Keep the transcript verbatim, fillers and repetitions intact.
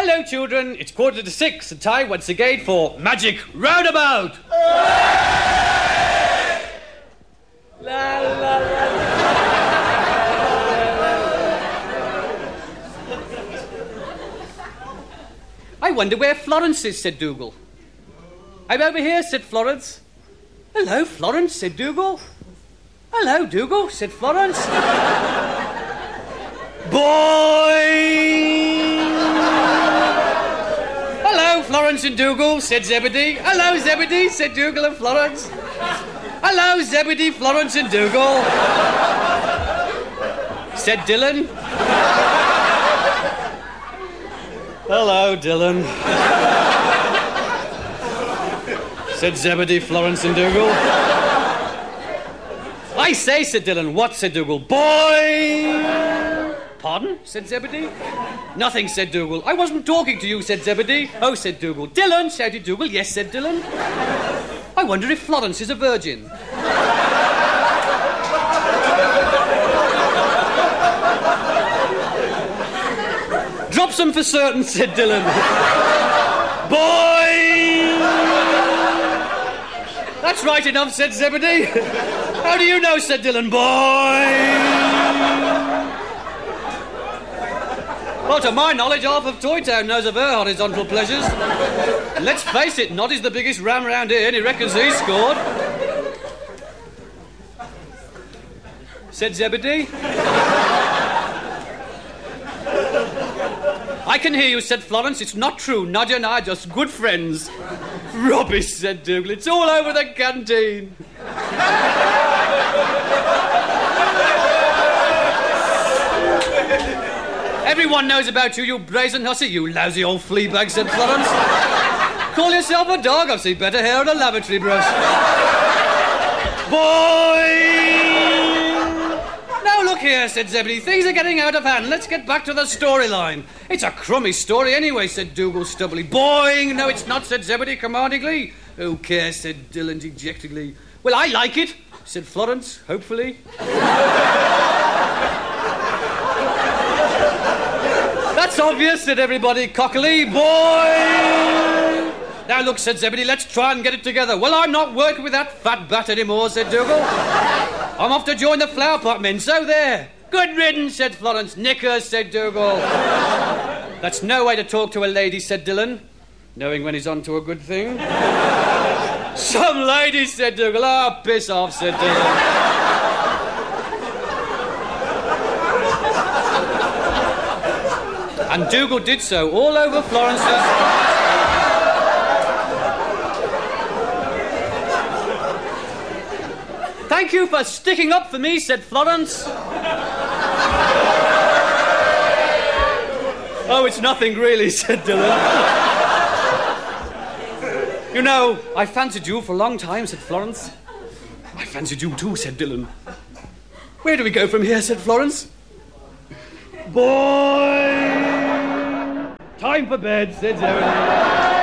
Hello, children. It's quarter to six, and time once again for Magic Roundabout. La, la, la, la. I wonder where Florence is, said Dougal. I'm over here, said Florence. Hello, Florence, said Dougal. Hello, Dougal, said Florence. Boing! Hello, Florence and Dougal, said Zebedee. Hello, Zebedee, said Dougal and Florence. Hello, Zebedee, Florence and Dougal, said Dylan. Hello, Dylan, said Zebedee, Florence and Dougal. I say, said Dylan. What, said Dougal? Boing! Pardon, said Zebedee. Nothing, said Dougal. I wasn't talking to you, said Zebedee. Oh, said Dougal. Dylan, shouted Dougal. Yes, said Dylan. I wonder if Florence is a virgin. Drop some for certain, said Dylan. Boing! That's right enough, said Zebedee. How do you know, said Dylan. Boing! Well, to my knowledge, half of Toy Town knows of her horizontal pleasures. And let's face it, Noddy's the biggest ram round here, and he reckons he's scored. Said Zebedee. I can hear you, said Florence. It's not true. Nadia and I are just good friends. Rubbish, said Dougal. It's all over the canteen. Everyone knows about you, you brazen hussy, you lousy old flea bag, said Florence. Call yourself a dog? I've seen better hair on a lavatory brush. Boing! Now look here, said Zebedee. Things are getting out of hand. Let's get back to the storyline. It's a crummy story anyway, said Dougal stubbily. Boing! No, it's not, said Zebedee commandingly. Who cares, said Dylan dejectedly. Well, I like it, said Florence, hopefully. That's obvious, said everybody cockily. Boing! Now look, said Zebedee, let's try and get it together. Well, I'm not working with that fat bat anymore, said Dougal. I'm off to join the flower pot men, so there. Good riddance, said Florence. Knickers, said Dougal. That's no way to talk to a lady, said Dylan, knowing when he's on to a good thing. Some lady, said Dougal. Oh, piss off, said Dylan. And Dougal did so all over Florence's... Thank you for sticking up for me, said Florence. Oh, it's nothing really, said Dylan. You know, I fancied you for a long time, said Florence. I fancied you too, said Dylan. Where do we go from here, said Florence. Boy! Time for bed, said Zebedee.